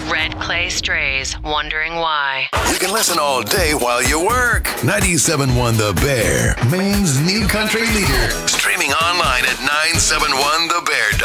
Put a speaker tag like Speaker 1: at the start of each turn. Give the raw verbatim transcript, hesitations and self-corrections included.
Speaker 1: Red Clay Strays, wondering why.
Speaker 2: You can listen all day while you work. ninety-seven point one The Bear, Maine's new country leader. Streaming online at nine seven one the bear dot com.